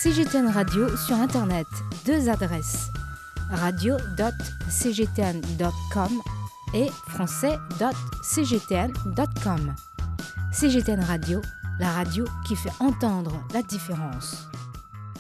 CGTN Radio sur Internet, 2 adresses, radio.cgtn.com et français.cgtn.com. CGTN Radio, la radio qui fait entendre la différence.